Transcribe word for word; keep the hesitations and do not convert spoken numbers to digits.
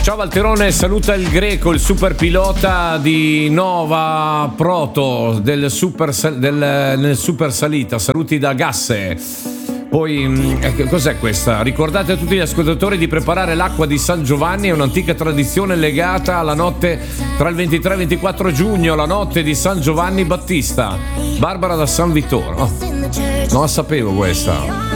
Ciao Valterone, saluta il Greco, il super pilota di Nova Proto del super, del, nel Super Salita. Saluti da Gasse. Poi, eh, cos'è questa? Ricordate a tutti gli ascoltatori di preparare l'acqua di San Giovanni, è un'antica tradizione legata alla notte tra il ventitré e il ventiquattro giugno, la notte di San Giovanni Battista. Barbara da San Vittore. Oh, non la sapevo questa.